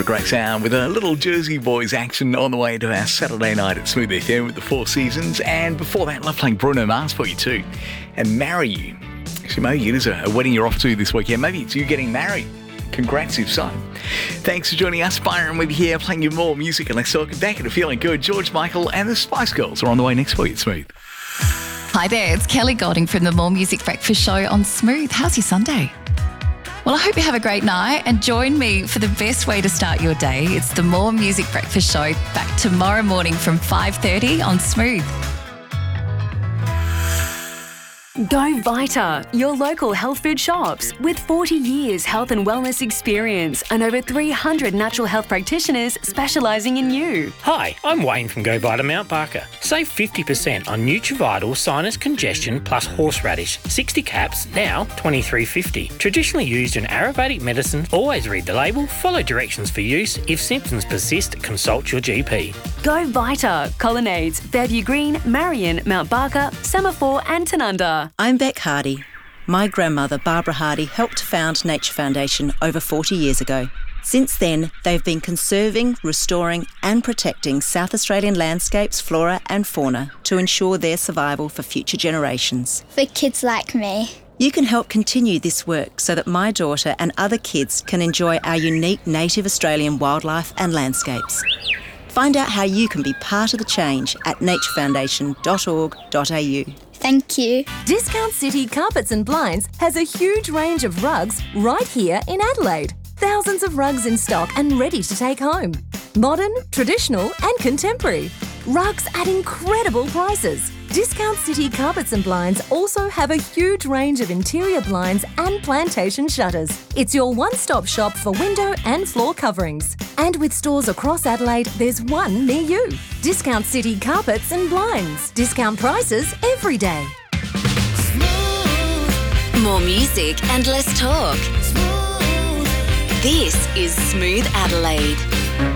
a great sound with a little Jersey Boys action on the way to our Saturday night at Smooth FM with the Four Seasons. And before that, love playing Bruno Mars for you too. And Marry You. Actually, maybe it is a wedding you're off to this weekend. Maybe it's you getting married. Congrats if so. Thanks for joining us. Byron with you here, playing you more music. And let's talk back into Feeling Good. George Michael and the Spice Girls are on the way next for you at Smooth. Hi there, it's Kelly Golding from the More Music Breakfast Show on Smooth. How's your Sunday? Well, I hope you have a great night and join me for the best way to start your day. It's the More Music Breakfast Show, back tomorrow morning from 5:30 on Smooth. Go Vita, your local health food shops. With 40 years health and wellness experience and over 300 natural health practitioners specialising in you. Hi, I'm Wayne from Go Vita Mount Barker. Save 50% on Nutrivital Sinus Congestion plus Horseradish. 60 caps, now $23.50. Traditionally used in Ayurvedic medicine, always read the label, follow directions for use. If symptoms persist, consult your GP. Go Vita, Colonnades, Fairview Green, Marion, Mount Barker, Semaphore and Tanunda. I'm Beck Hardy. My grandmother, Barbara Hardy, helped found Nature Foundation over 40 years ago. Since then, they've been conserving, restoring and protecting South Australian landscapes, flora and fauna to ensure their survival for future generations. For kids like me. You can help continue this work so that my daughter and other kids can enjoy our unique native Australian wildlife and landscapes. Find out how you can be part of the change at naturefoundation.org.au. Thank you. Discount City Carpets and Blinds has a huge range of rugs right here in Adelaide. Thousands of rugs in stock and ready to take home. Modern, traditional and contemporary. Rugs at incredible prices. Discount City Carpets and Blinds also have a huge range of interior blinds and plantation shutters. It's your one-stop shop for window and floor coverings. And with stores across Adelaide, there's one near you. Discount City Carpets and Blinds. Discount prices every day. More music and less talk. This is Smooth Adelaide.